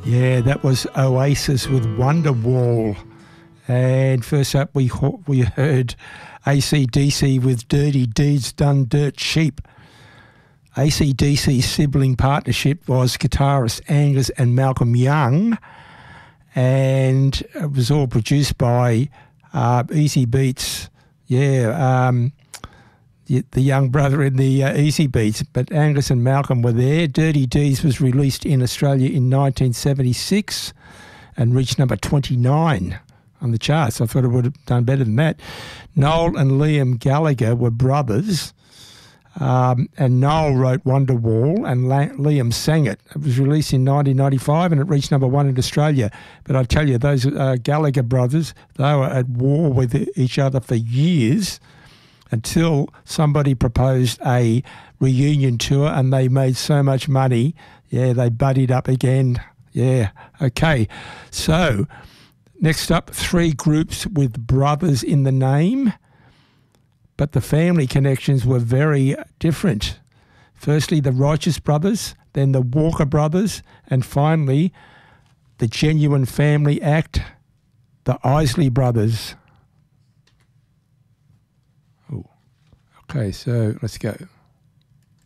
Yeah, that was Oasis with Wonderwall. And first up, we heard AC/DC with Dirty Deeds Done Dirt Cheap. AC/DC's sibling partnership was guitarist Angus and Malcolm Young, and it was all produced by Easy Beats. Yeah, the young brother in the Easy Beats, but Angus and Malcolm were there. Dirty Deeds was released in Australia in 1976 and reached number 29 on the charts. I thought it would have done better than that. Noel and Liam Gallagher were brothers, and Noel wrote Wonderwall and Liam sang it. It was released in 1995 and it reached number 1 in Australia. But I tell you, those Gallagher brothers, they were at war with each other for years, until somebody proposed a reunion tour and they made so much money, yeah, they buddied up again. Yeah, okay. So, next up, 3 groups with brothers in the name, but the family connections were very different. Firstly, the Righteous Brothers, then the Walker Brothers, and finally, the Genuine Family Act, the Isley Brothers. Okay, so let's go.